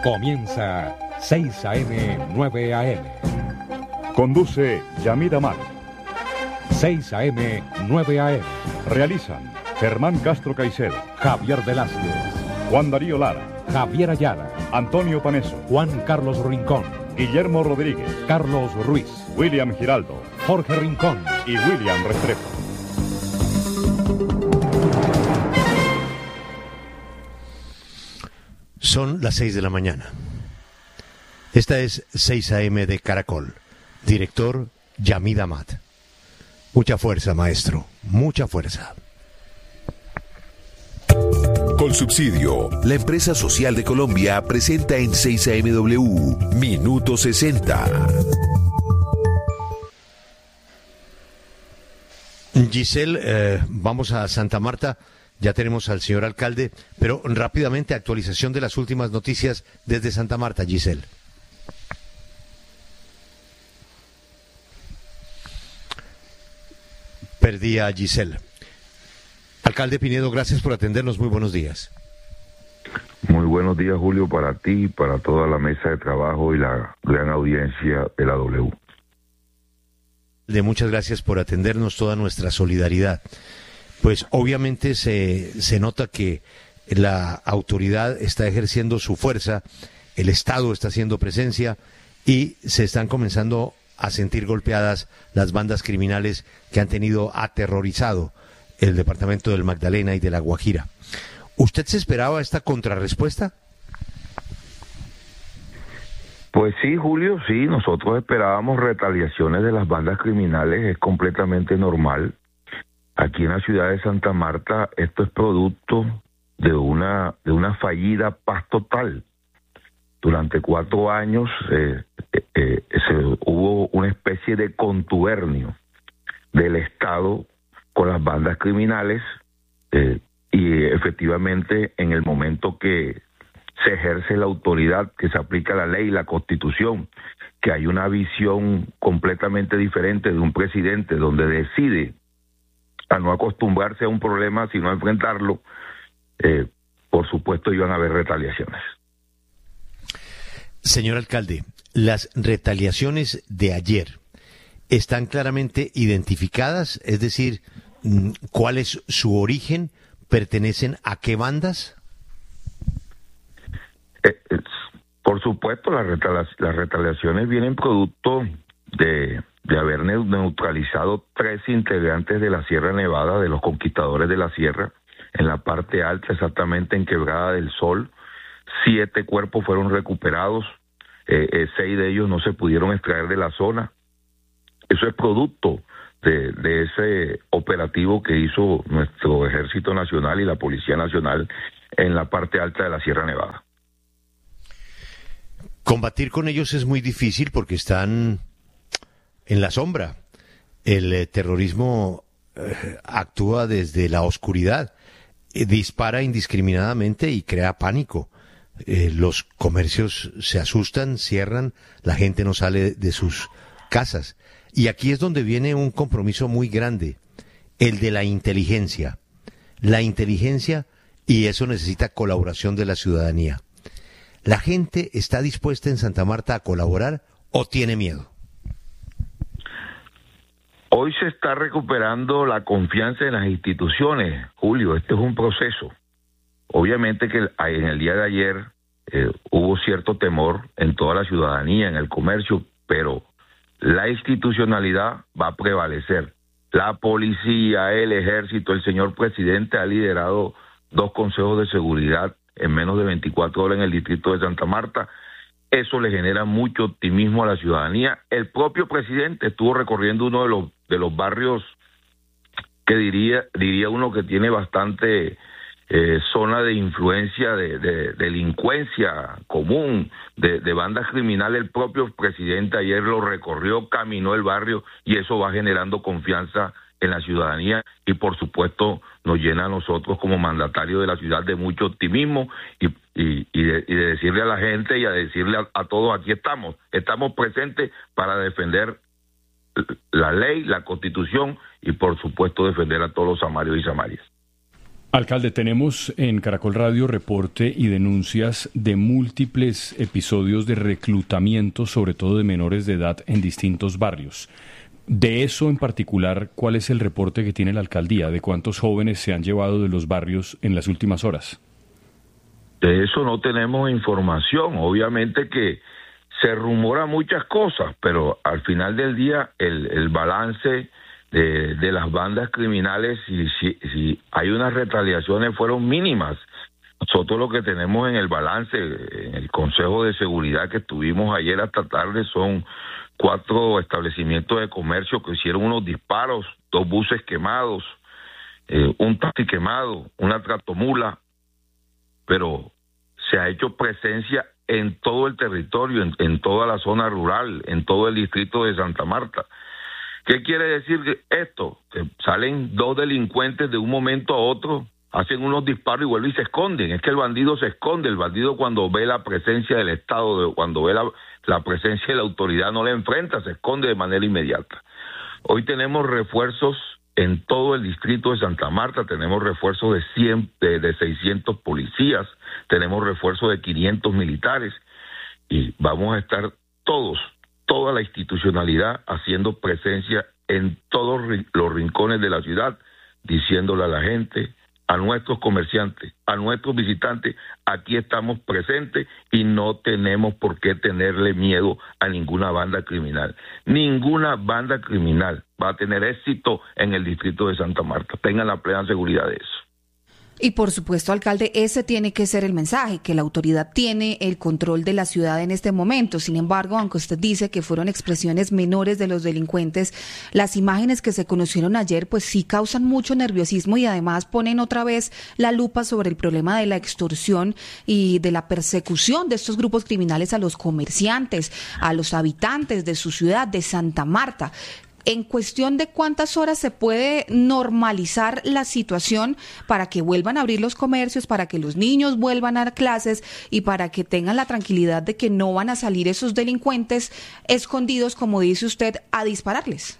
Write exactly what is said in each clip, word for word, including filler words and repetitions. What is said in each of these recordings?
Comienza seis a eme, nueve a eme. Conduce Yamid Amar. seis a eme, nueve a eme. Realizan Germán Castro Caicedo, Javier Velázquez, Juan Darío Lara, Javier Ayala, Antonio Paneso, Juan Carlos Rincón, Guillermo Rodríguez, Carlos Ruiz, William Giraldo, Jorge Rincón y William Restrepo. Son las seis de la mañana. Esta es seis a eme de Caracol. Director Yamid Amar. Mucha fuerza, maestro. Mucha fuerza. Colsubsidio, la empresa social de Colombia, presenta en seis a eme doble u Minuto sesenta. Giselle, eh, vamos a Santa Marta. Ya tenemos al señor alcalde, pero rápidamente actualización de las últimas noticias desde Santa Marta, Giselle. Perdí a Giselle. Alcalde Pinedo, gracias por atendernos. Muy buenos días. Muy buenos días, Julio, para ti, para toda la mesa de trabajo y la gran audiencia de la W. De muchas gracias por atendernos, toda nuestra solidaridad. Pues obviamente se, se nota que la autoridad está ejerciendo su fuerza, el Estado está haciendo presencia y se están comenzando a sentir golpeadas las bandas criminales que han tenido aterrorizado el departamento del Magdalena y de La Guajira. ¿Usted se esperaba esta contrarrespuesta? Pues sí, Julio, sí, nosotros esperábamos retaliaciones de las bandas criminales, es completamente normal. Aquí en la ciudad de Santa Marta esto es producto de una de una fallida paz total. Durante cuatro años eh, eh, eh, se, hubo una especie de contubernio del Estado con las bandas criminales eh, y efectivamente en el momento que se ejerce la autoridad, que se aplica la ley, la Constitución, que hay una visión completamente diferente de un presidente donde decide a no acostumbrarse a un problema, sino a enfrentarlo, eh, por supuesto iban a haber retaliaciones. Señor alcalde, las retaliaciones de ayer están claramente identificadas, es decir, ¿cuál es su origen? ¿Pertenecen a qué bandas? Eh, eh, por supuesto, las, retali- las retaliaciones vienen producto de... de haber neutralizado tres integrantes de la Sierra Nevada, de los conquistadores de la Sierra, en la parte alta, exactamente en Quebrada del Sol. Siete cuerpos fueron recuperados, eh, eh, seis de ellos no se pudieron extraer de la zona. Eso es producto de, de ese operativo que hizo nuestro Ejército Nacional y la Policía Nacional en la parte alta de la Sierra Nevada. Combatir con ellos es muy difícil porque están en la sombra. El eh, terrorismo eh, actúa desde la oscuridad, eh, dispara indiscriminadamente y crea pánico. Eh, los comercios se asustan, cierran, la gente no sale de sus casas. Y aquí es donde viene un compromiso muy grande, el de la inteligencia. La inteligencia, y eso necesita colaboración de la ciudadanía. ¿La gente está dispuesta en Santa Marta a colaborar o tiene miedo? Hoy se está recuperando la confianza en las instituciones, Julio. Este es un proceso. Obviamente que en el día de ayer eh, hubo cierto temor en toda la ciudadanía, en el comercio, pero la institucionalidad va a prevalecer. La policía, el ejército, el señor presidente ha liderado dos consejos de seguridad en menos de veinticuatro horas en el distrito de Santa Marta. Eso le genera mucho optimismo a la ciudadanía. El propio presidente estuvo recorriendo uno de los de los barrios que diría diría uno que tiene bastante eh, zona de influencia de, de, de delincuencia común, de, de bandas criminales. El propio presidente ayer lo recorrió, caminó el barrio y eso va generando confianza en la ciudadanía y por supuesto nos llena a nosotros como mandatarios de la ciudad de mucho optimismo y, y, y, de, y de decirle a la gente y a decirle a, a todos, aquí estamos, estamos presentes para defender la ley, la Constitución y por supuesto defender a todos los samarios y samarias. Alcalde, tenemos en Caracol Radio reporte y denuncias de múltiples episodios de reclutamiento, sobre todo de menores de edad, en distintos barrios. De eso en particular, ¿cuál es el reporte que tiene la alcaldía? ¿De cuántos jóvenes se han llevado de los barrios en las últimas horas? De eso no tenemos información. Obviamente que se rumora muchas cosas, pero al final del día el, el balance de, de las bandas criminales, si, si, si hay unas retaliaciones, fueron mínimas. Nosotros lo que tenemos en el balance, en el Consejo de Seguridad que estuvimos ayer hasta tarde, son cuatro establecimientos de comercio que hicieron unos disparos, dos buses quemados, eh, un taxi quemado, una tractomula, pero se ha hecho presencia en todo el territorio, en, en toda la zona rural, en todo el distrito de Santa Marta. ¿Qué quiere decir esto? Que salen dos delincuentes de un momento a otro, hacen unos disparos y vuelven y se esconden. Es que el bandido se esconde, el bandido cuando ve la presencia del Estado, cuando ve la, la presencia de la autoridad, no la enfrenta, se esconde de manera inmediata. Hoy tenemos refuerzos en todo el distrito de Santa Marta, tenemos refuerzos de, cien, de, de seiscientos policías, tenemos refuerzos de quinientos militares y vamos a estar todos, toda la institucionalidad haciendo presencia en todos los rincones de la ciudad, diciéndole a la gente, a nuestros comerciantes, a nuestros visitantes, aquí estamos presentes y no tenemos por qué tenerle miedo a ninguna banda criminal. Ninguna banda criminal va a tener éxito en el distrito de Santa Marta. Tengan la plena seguridad de eso. Y por supuesto, alcalde, ese tiene que ser el mensaje, que la autoridad tiene el control de la ciudad en este momento. Sin embargo, aunque usted dice que fueron expresiones menores de los delincuentes, las imágenes que se conocieron ayer pues sí causan mucho nerviosismo y además ponen otra vez la lupa sobre el problema de la extorsión y de la persecución de estos grupos criminales a los comerciantes, a los habitantes de su ciudad, de Santa Marta. En cuestión de cuántas horas se puede normalizar la situación para que vuelvan a abrir los comercios, para que los niños vuelvan a clases y para que tengan la tranquilidad de que no van a salir esos delincuentes escondidos, como dice usted, a dispararles.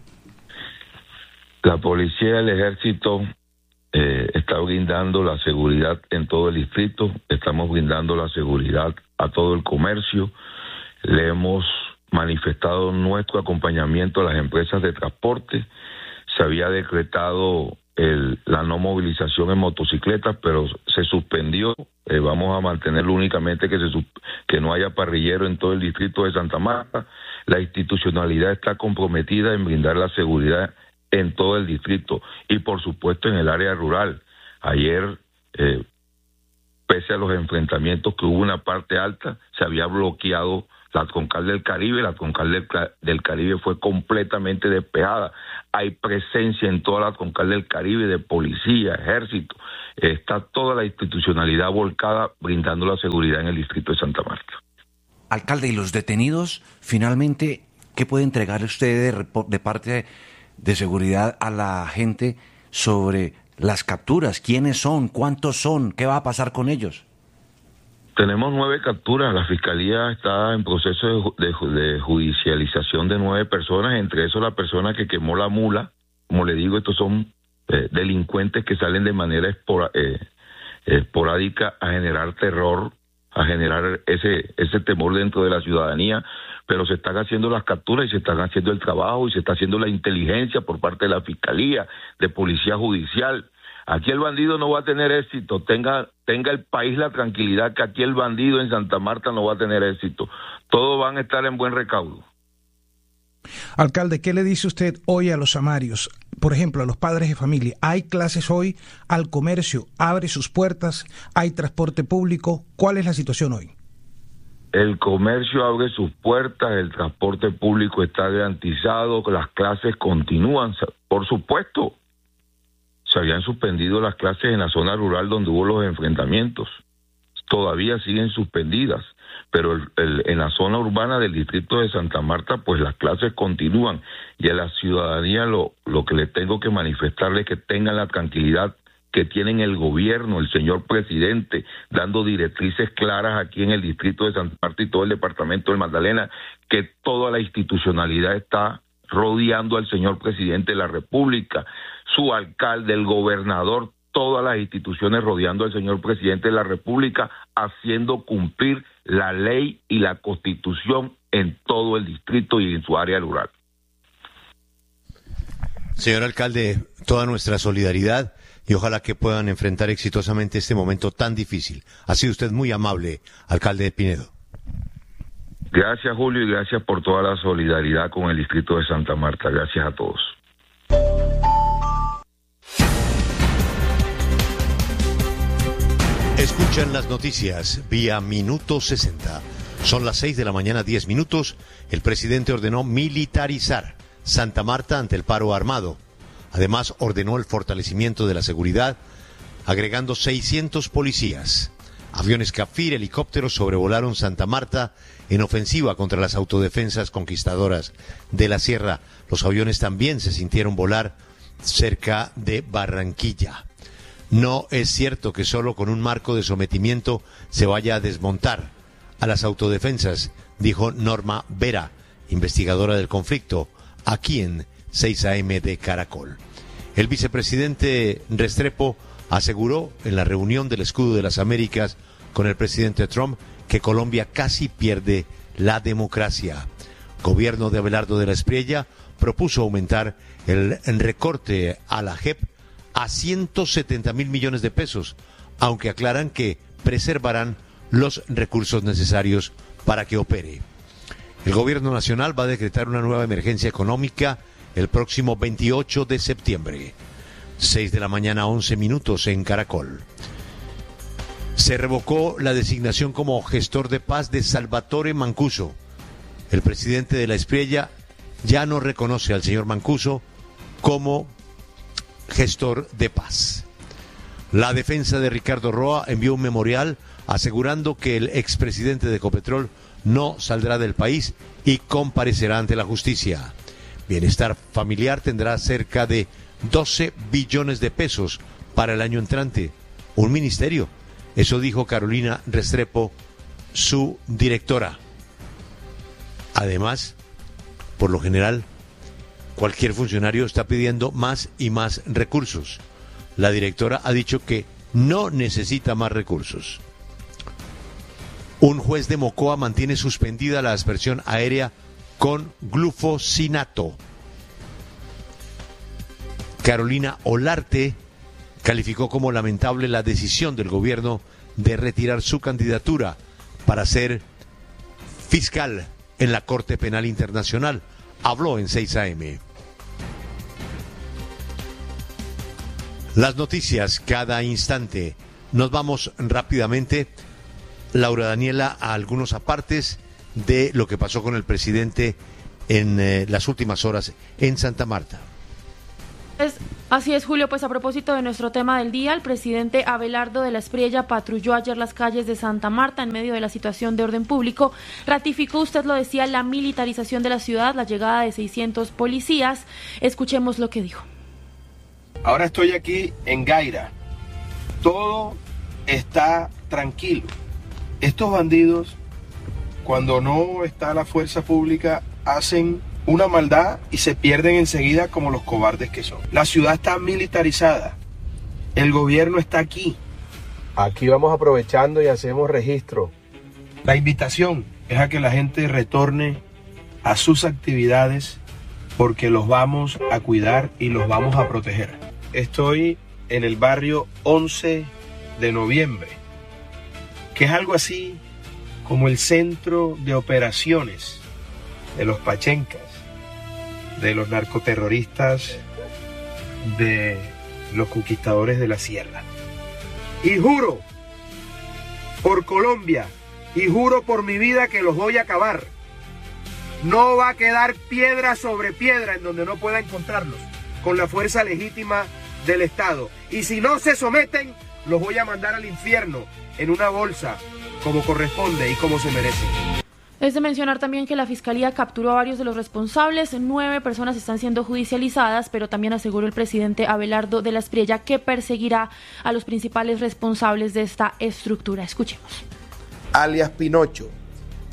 La policía y el ejército eh, está brindando la seguridad en todo el distrito, estamos brindando la seguridad a todo el comercio, le hemos manifestado nuestro acompañamiento a las empresas de transporte. Se había decretado el, la no movilización en motocicletas, pero se suspendió. Eh, vamos a mantenerlo únicamente que, se, que no haya parrillero en todo el distrito de Santa Marta. La institucionalidad está comprometida en brindar la seguridad en todo el distrito y, por supuesto, en el área rural. Ayer, eh, pese a los enfrentamientos que hubo una parte alta, se había bloqueado la Troncal del Caribe, la Troncal del, del Caribe fue completamente despejada. Hay presencia en toda la Troncal del Caribe de policía, ejército. Está toda la institucionalidad volcada brindando la seguridad en el distrito de Santa Marta. Alcalde, ¿y los detenidos finalmente qué puede entregar usted de, de parte de seguridad a la gente sobre las capturas? ¿Quiénes son? ¿Cuántos son? ¿Qué va a pasar con ellos? Tenemos nueve capturas, la Fiscalía está en proceso de, de, de judicialización de nueve personas, entre esos la persona que quemó la mula. Como le digo, estos son eh, delincuentes que salen de manera espora, eh, esporádica a generar terror, a generar ese, ese temor dentro de la ciudadanía, pero se están haciendo las capturas y se están haciendo el trabajo y se está haciendo la inteligencia por parte de la Fiscalía, de Policía Judicial. Aquí el bandido no va a tener éxito, tenga tenga el país la tranquilidad que aquí el bandido en Santa Marta no va a tener éxito. Todos van a estar en buen recaudo. Alcalde, ¿qué le dice usted hoy a los samarios? Por ejemplo, a los padres de familia. ¿Hay clases hoy? ¿Al comercio abre sus puertas? ¿Hay transporte público? ¿Cuál es la situación hoy? El comercio abre sus puertas, el transporte público está garantizado, las clases continúan, por supuesto. Se habían suspendido las clases en la zona rural donde hubo los enfrentamientos. Todavía siguen suspendidas, pero el, el, en la zona urbana del distrito de Santa Marta, pues las clases continúan. Y a la ciudadanía lo, lo que le tengo que manifestarle es que tengan la tranquilidad que tienen el gobierno, el señor presidente, dando directrices claras aquí en el distrito de Santa Marta y todo el departamento del Magdalena, que toda la institucionalidad está rodeando al señor presidente de la República, su alcalde, el gobernador, todas las instituciones rodeando al señor presidente de la República, haciendo cumplir la ley y la Constitución en todo el distrito y en su área rural. Señor alcalde, toda nuestra solidaridad y ojalá que puedan enfrentar exitosamente este momento tan difícil. Ha sido usted muy amable, alcalde de Pinedo. Gracias, Julio, y gracias por toda la solidaridad con el distrito de Santa Marta. Gracias a todos. Escuchan las noticias vía Minuto sesenta. Son las seis de la mañana, diez minutos. El presidente ordenó militarizar Santa Marta ante el paro armado. Además, ordenó el fortalecimiento de la seguridad, agregando seiscientos policías. Aviones Capfir, helicópteros sobrevolaron Santa Marta en ofensiva contra las autodefensas conquistadoras de la sierra. Los aviones también se sintieron volar cerca de Barranquilla. No es cierto que solo con un marco de sometimiento se vaya a desmontar a las autodefensas, dijo Norma Vera, investigadora del conflicto, aquí en seis A M de Caracol. El vicepresidente Restrepo aseguró en la reunión del Escudo de las Américas con el presidente Trump que Colombia casi pierde la democracia. Gobierno de Abelardo de la Espriella propuso aumentar el recorte a la J E P a ciento setenta mil millones de pesos, aunque aclaran que preservarán los recursos necesarios para que opere. El gobierno nacional va a decretar una nueva emergencia económica el próximo veintiocho de septiembre. seis de la mañana, once minutos en Caracol. Se revocó la designación como gestor de paz de Salvatore Mancuso. El presidente de la Espriella ya no reconoce al señor Mancuso como gestor de paz. La defensa de Ricardo Roa envió un memorial asegurando que el expresidente de Ecopetrol no saldrá del país y comparecerá ante la justicia. Bienestar Familiar tendrá cerca de doce billones de pesos para el año entrante. Un ministerio. Eso dijo Carolina Restrepo, su directora. Además, por lo general, cualquier funcionario está pidiendo más y más recursos. La directora ha dicho que no necesita más recursos. Un juez de Mocoa mantiene suspendida la aspersión aérea con glufosinato. Carolina Olarte calificó como lamentable la decisión del gobierno de retirar su candidatura para ser fiscal en la Corte Penal Internacional. Habló en seis A M. Las noticias cada instante. Nos vamos rápidamente, Laura Daniela, a algunos apartes de lo que pasó con el presidente en eh, las últimas horas en Santa Marta. Es, así es, Julio, pues a propósito de nuestro tema del día, el presidente Abelardo de la Espriella patrulló ayer las calles de Santa Marta en medio de la situación de orden público. Ratificó, usted lo decía, la militarización de la ciudad, la llegada de seiscientos policías. Escuchemos lo que dijo. Ahora estoy aquí en Gaira. Todo está tranquilo. Estos bandidos, cuando no está la fuerza pública, hacen una maldad y se pierden enseguida como los cobardes que son. La ciudad está militarizada. El gobierno está aquí. Aquí vamos aprovechando y hacemos registro. La invitación es a que la gente retorne a sus actividades porque los vamos a cuidar y los vamos a proteger. Estoy en el barrio once de noviembre, que es algo así como el centro de operaciones de los pachencas, de los narcoterroristas, de los conquistadores de la sierra. Y juro por Colombia, y juro por mi vida que los voy a acabar. No va a quedar piedra sobre piedra en donde no pueda encontrarlos, con la fuerza legítima del Estado. Y si no se someten, los voy a mandar al infierno en una bolsa, como corresponde y como se merece. Es de mencionar también que la Fiscalía capturó a varios de los responsables. Nueve personas están siendo judicializadas, pero también aseguró el presidente Abelardo de la Espriella que perseguirá a los principales responsables de esta estructura. Escuchemos. Alias Pinocho,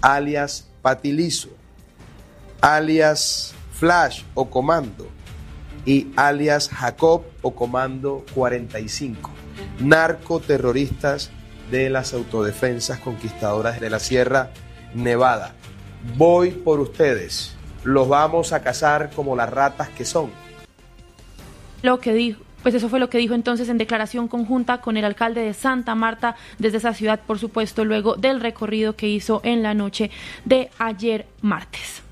alias Patilizo, alias Flash o Comando, y alias Jacob o Comando cuarenta y cinco, narcoterroristas de las autodefensas conquistadoras de la Sierra Nevada. Voy por ustedes, los vamos a cazar como las ratas que son. Lo que dijo, pues eso fue lo que dijo entonces en declaración conjunta con el alcalde de Santa Marta desde esa ciudad, por supuesto, luego del recorrido que hizo en la noche de ayer martes.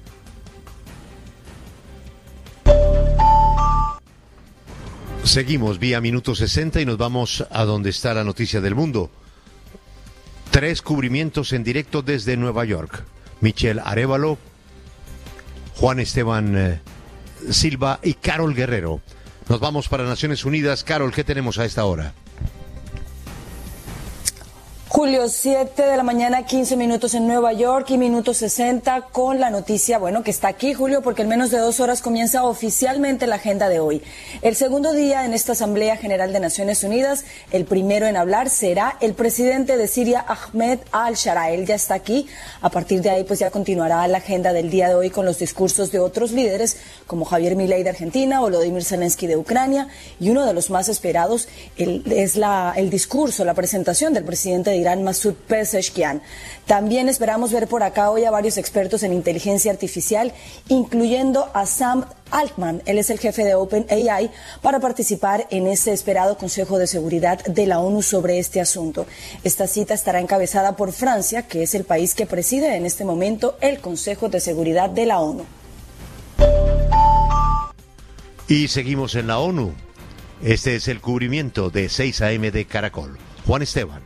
Seguimos vía Minuto sesenta y nos vamos a donde está la noticia del mundo. Tres cubrimientos en directo desde Nueva York. Michelle Arévalo, Juan Esteban eh, Silva y Carol Guerrero. Nos vamos para Naciones Unidas. Carol, ¿qué tenemos a esta hora? Julio, siete de la mañana, quince minutos en Nueva York y minuto sesenta con la noticia, bueno, que está aquí, Julio, porque en menos de dos horas comienza oficialmente la agenda de hoy. El segundo día en esta Asamblea General de Naciones Unidas, el primero en hablar será el presidente de Siria, Ahmed al-Shara. Él ya está aquí. A partir de ahí, pues ya continuará la agenda del día de hoy con los discursos de otros líderes, como Javier Milei de Argentina, Volodymyr Zelensky de Ucrania, y uno de los más esperados el, es la, el discurso, la presentación del presidente de Irán, Masoud Pezeshkian. También esperamos ver por acá hoy a varios expertos en inteligencia artificial, incluyendo a Sam Altman, él es el jefe de OpenAI, para participar en ese esperado Consejo de Seguridad de la ONU sobre este asunto. Esta cita estará encabezada por Francia, que es el país que preside en este momento el Consejo de Seguridad de la ONU. Y seguimos en la ONU. Este es el cubrimiento de seis a eme de Caracol. Juan Esteban.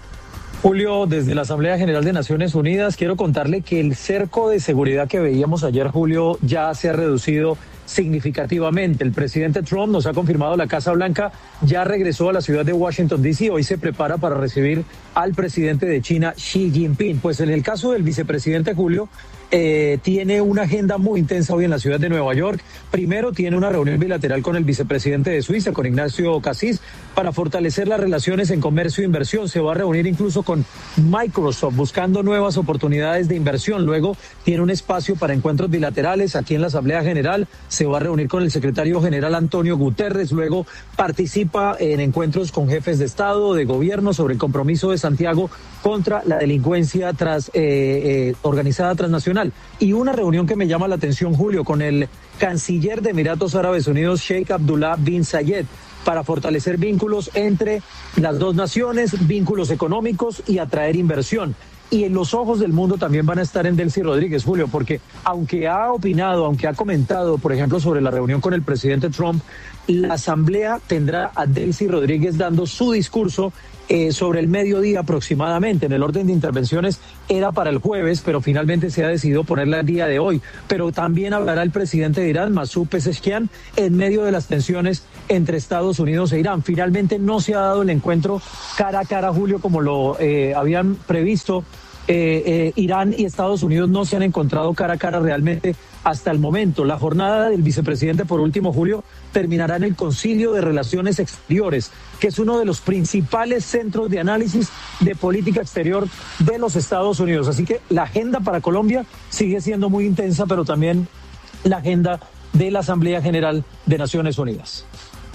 Julio, desde la Asamblea General de Naciones Unidas, quiero contarle que el cerco de seguridad que veíamos ayer, Julio, ya se ha reducido significativamente. El presidente Trump nos ha confirmado la Casa Blanca, ya regresó a la ciudad de Washington, D C, hoy se prepara para recibir al presidente de China, Xi Jinping. Pues en el caso del vicepresidente, Julio, Eh, tiene una agenda muy intensa hoy en la ciudad de Nueva York. Primero tiene una reunión bilateral con el vicepresidente de Suiza, con Ignacio Cassis, para fortalecer las relaciones en comercio e inversión. Se va a reunir incluso con Microsoft, buscando nuevas oportunidades de inversión. Luego tiene un espacio para encuentros bilaterales aquí en la Asamblea General. Se va a reunir con el secretario general Antonio Guterres. Luego participa en encuentros con jefes de Estado, de gobierno, sobre el compromiso de Santiago contra la delincuencia tras, eh, eh, organizada transnacional. Y una reunión que me llama la atención, Julio, con el canciller de Emiratos Árabes Unidos, Sheikh Abdullah bin Zayed, para fortalecer vínculos entre las dos naciones, vínculos económicos y atraer inversión. Y en los ojos del mundo también van a estar en Delcy Rodríguez, Julio, porque aunque ha opinado, aunque ha comentado, por ejemplo, sobre la reunión con el presidente Trump, la Asamblea tendrá a Delcy Rodríguez dando su discurso Eh, sobre el mediodía aproximadamente. En el orden de intervenciones era para el jueves, pero finalmente se ha decidido ponerla el día de hoy. Pero también hablará el presidente de Irán, Masoud Pezeshkian, en medio de las tensiones entre Estados Unidos e Irán. Finalmente no se ha dado el encuentro cara a cara, Julio, como lo eh, habían previsto. Eh, eh, Irán y Estados Unidos no se han encontrado cara a cara realmente hasta el momento. La jornada del vicepresidente, por último, Julio, terminará en el Concilio de Relaciones Exteriores, que es uno de los principales centros de análisis de política exterior de los Estados Unidos. Así que la agenda para Colombia sigue siendo muy intensa, pero también la agenda de la Asamblea General de Naciones Unidas.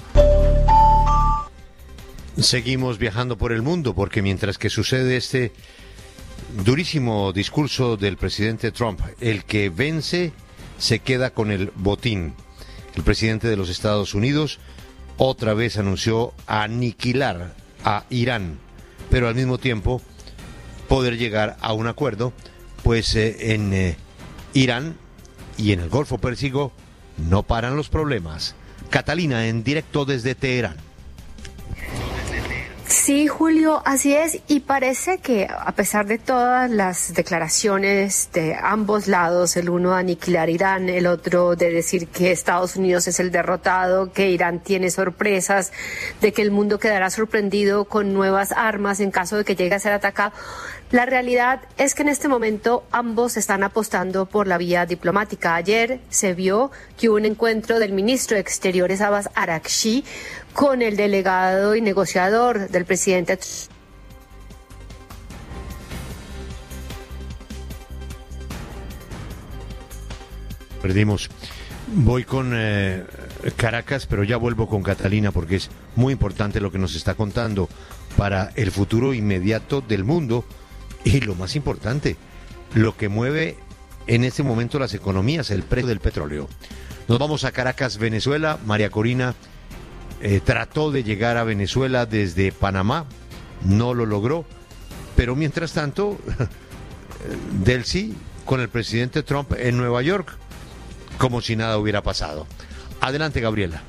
Seguimos viajando por el mundo, porque mientras que sucede este durísimo discurso del presidente Trump, el que vence se queda con el botín. El presidente de los Estados Unidos otra vez anunció aniquilar a Irán, pero al mismo tiempo poder llegar a un acuerdo, pues eh, en eh, Irán y en el Golfo Pérsico no paran los problemas. Catalina, en directo desde Teherán. Sí, Julio, así es, y parece que a pesar de todas las declaraciones de ambos lados, el uno de aniquilar Irán, el otro de decir que Estados Unidos es el derrotado, que Irán tiene sorpresas, de que el mundo quedará sorprendido con nuevas armas en caso de que llegue a ser atacado, la realidad es que en este momento ambos están apostando por la vía diplomática. Ayer se vio que hubo un encuentro del ministro de Exteriores Abbas Araghchi con el delegado y negociador del presidente. Perdimos Voy con eh, Caracas, pero ya vuelvo con Catalina porque es muy importante lo que nos está contando para el futuro inmediato del mundo y lo más importante, lo que mueve en este momento las economías, el precio del petróleo. Nos vamos a Caracas, Venezuela. María Corina eh, trató de llegar a Venezuela desde Panamá, no lo logró, pero mientras tanto, Delcy con el presidente Trump en Nueva York, como si nada hubiera pasado. Adelante, Gabriela.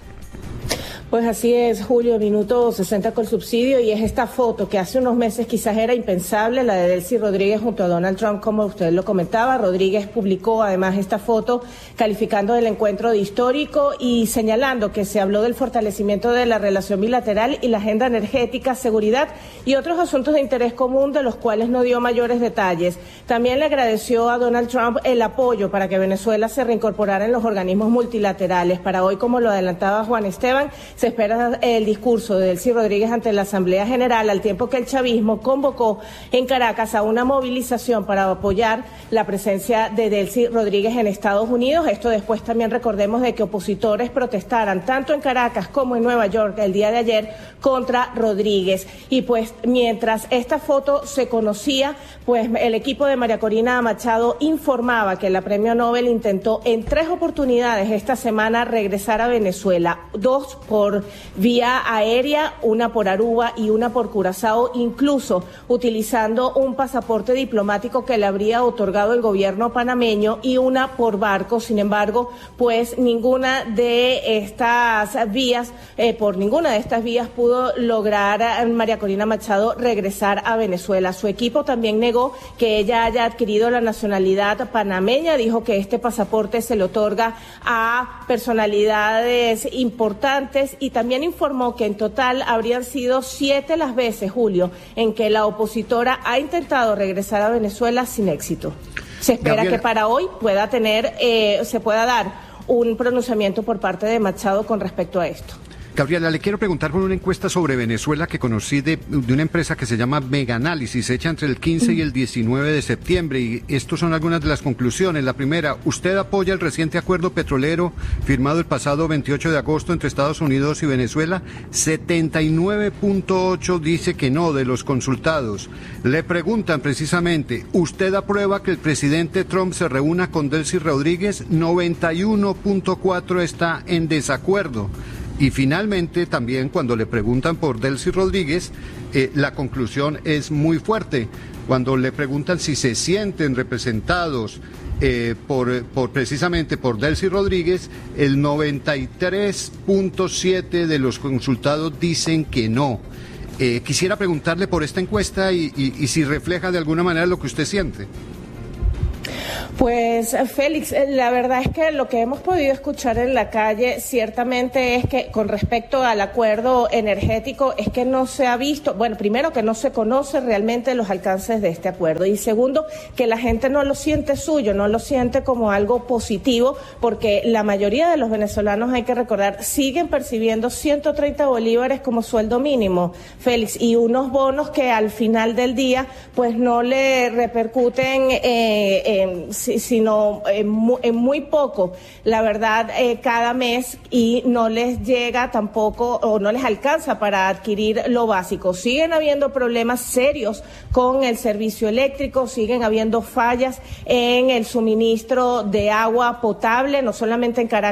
Pues así es, Julio, minuto sesenta con subsidio, y es esta foto que hace unos meses quizás era impensable, la de Delcy Rodríguez junto a Donald Trump, como usted lo comentaba. Rodríguez publicó además esta foto calificando el encuentro de histórico y señalando que se habló del fortalecimiento de la relación bilateral y la agenda energética, seguridad y otros asuntos de interés común, de los cuales no dio mayores detalles. También le agradeció a Donald Trump el apoyo para que Venezuela se reincorporara en los organismos multilaterales. Para hoy, como lo adelantaba Juan Esteban, se espera el discurso de Delcy Rodríguez ante la Asamblea General, al tiempo que el chavismo convocó en Caracas a una movilización para apoyar la presencia de Delcy Rodríguez en Estados Unidos. Esto después también recordemos de que opositores protestaran tanto en Caracas como en Nueva York el día de ayer contra Rodríguez. Y pues mientras esta foto se conocía, pues el equipo de María Corina Machado informaba que la Premio Nobel intentó en tres oportunidades esta semana regresar a Venezuela, dos por vía aérea, una por Aruba y una por Curazao, incluso utilizando un pasaporte diplomático que le habría otorgado el gobierno panameño, y una por barco. Sin embargo, pues ninguna de estas vías, eh, por ninguna de estas vías pudo lograr a María Corina Machado regresar a Venezuela. Su equipo también negó que ella haya adquirido la nacionalidad panameña, dijo que este pasaporte se le otorga a personalidades importantes, y también informó que en total habrían sido siete las veces, Julio, en que la opositora ha intentado regresar a Venezuela sin éxito. Se espera Gabriela, que para hoy pueda tener, eh, se pueda dar un pronunciamiento por parte de Machado con respecto a esto. Gabriela, le quiero preguntar por una encuesta sobre Venezuela que conocí de, de una empresa que se llama Mega Análisis, hecha entre el quince y el diecinueve de septiembre, y estos son algunas de las conclusiones. La primera: ¿usted apoya el reciente acuerdo petrolero firmado el pasado veintiocho de agosto entre Estados Unidos y Venezuela? setenta y nueve punto ocho dice que no de los consultados. Le preguntan precisamente: ¿usted aprueba que el presidente Trump se reúna con Delcy Rodríguez? noventa y uno punto cuatro está en desacuerdo. Y finalmente, también cuando le preguntan por Delcy Rodríguez, eh, la conclusión es muy fuerte. Cuando le preguntan si se sienten representados eh, por, por precisamente por Delcy Rodríguez, el noventa y tres punto siete de los consultados dicen que no. Eh, quisiera preguntarle por esta encuesta y, y, y si refleja de alguna manera lo que usted siente. Pues, Félix, la verdad es que lo que hemos podido escuchar en la calle ciertamente es que con respecto al acuerdo energético es que no se ha visto, bueno, primero que no se conoce realmente los alcances de este acuerdo, y segundo que la gente no lo siente suyo, no lo siente como algo positivo, porque la mayoría de los venezolanos, hay que recordar, siguen percibiendo ciento treinta bolívares como sueldo mínimo, Félix, y unos bonos que al final del día pues no le repercuten eh, en sino en muy, en muy poco, la verdad, eh, cada mes, y no les llega tampoco o no les alcanza para adquirir lo básico. Siguen habiendo problemas serios con el servicio eléctrico, siguen habiendo fallas en el suministro de agua potable, no solamente en Caracas,